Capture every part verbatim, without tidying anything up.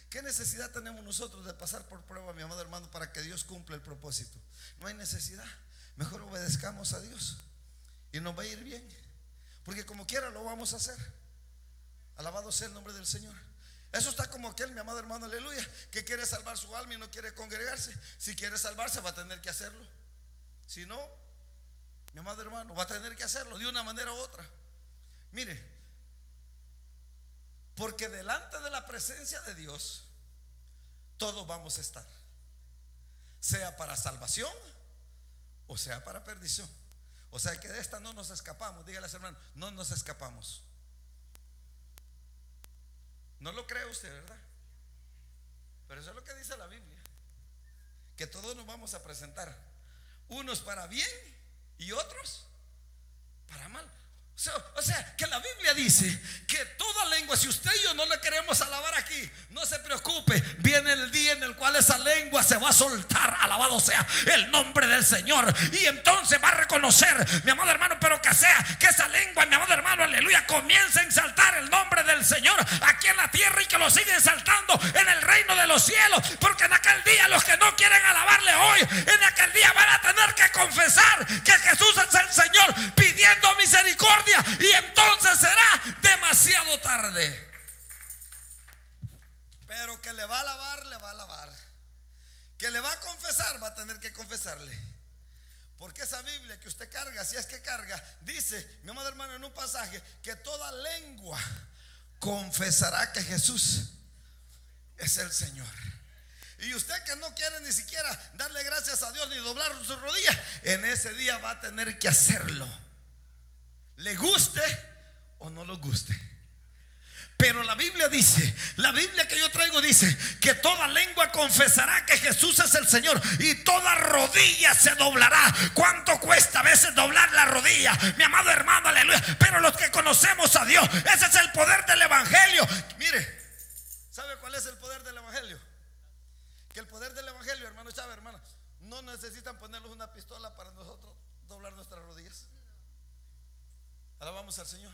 ¿Qué necesidad tenemos nosotros de pasar por prueba, mi amado hermano, para que Dios cumpla el propósito? No hay necesidad. Mejor obedezcamos a Dios y nos va a ir bien, porque como quiera lo vamos a hacer. Alabado sea el nombre del Señor. Eso está como aquel, mi amado hermano, aleluya, que quiere salvar su alma y no quiere congregarse. Si quiere salvarse va a tener que hacerlo. Si no, mi amado hermano, va a tener que hacerlo de una manera u otra. Mire, porque delante de la presencia de Dios todos vamos a estar, sea para salvación o sea para perdición. O sea que de esta no nos escapamos. Dígale a su hermano, no nos escapamos. No lo cree usted, ¿verdad? Pero eso es lo que dice la Biblia, que todos nos vamos a presentar, unos para bien y otros para mal. O sea, o sea, que la Biblia dice que toda lengua, si usted y yo no le queremos alabar aquí, no se preocupe, viene el día en el cual esa lengua se va a soltar. Alabado sea el nombre del Señor. Y entonces va a reconocer, mi amado hermano, pero que sea que esa lengua, mi amado hermano, aleluya, comience a exaltar el nombre del Señor aquí en la tierra y que lo siga exaltando en el reino de los cielos. Porque en aquel día los que no quieren alabarle hoy, en aquel día van a tener que confesar que Jesús es el Señor, pidiendo misericordia. Y entonces será demasiado tarde. Pero que le va a alabar, le va a alabar. Que le va a confesar, va a tener que confesarle. Porque esa Biblia que usted carga, si es que carga, dice, mi amado hermano, en un pasaje, que toda lengua confesará que Jesús es el Señor. Y usted que no quiere ni siquiera darle gracias a Dios ni doblar sus rodillas, en ese día va a tener que hacerlo, le guste o no lo guste. Pero la Biblia dice, la Biblia que yo traigo dice que toda lengua confesará que Jesús es el Señor y toda rodilla se doblará. ¿Cuánto cuesta a veces doblar la rodilla, mi amado hermano? Aleluya. Pero los que conocemos a Dios, ese es el poder del Evangelio. Mire, ¿sabe cuál es el poder del Evangelio? Que el poder del Evangelio, hermano Chávez, hermana, no necesitan ponernos una pistola para nosotros doblar nuestras rodillas. Alabamos al Señor.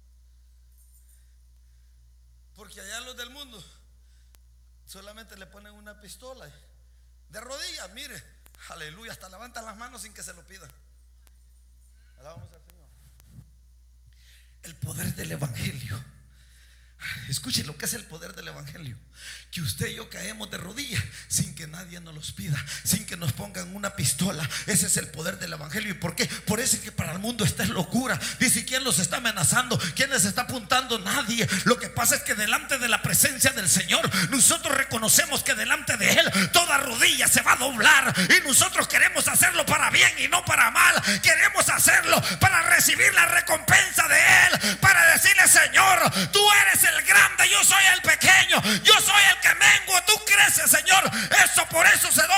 Porque allá los del mundo solamente le ponen una pistola de rodillas, mire, aleluya, hasta levantan las manos sin que se lo pidan. Alabamos al Señor. El poder del Evangelio. Escuche lo que es el poder del Evangelio. Que usted y yo caemos de rodillas sin que nadie nos los pida, sin que nos pongan una pistola. Ese es el poder del Evangelio. ¿Y por qué? Por eso es que para el mundo esta es locura. Dice, ¿quién los está amenazando? ¿Quién les está apuntando? Nadie. Lo que pasa es que delante de la presencia del Señor, nosotros reconocemos que delante de Él toda rodilla se va a doblar. Y nosotros queremos hacerlo para bien y no para mal. Queremos hacerlo para recibir la recompensa de Él, para decirle, Señor, tú eres el grande, yo soy el pequeño, yo soy el que menguo, tú creces, Señor. Eso, por eso se dobla.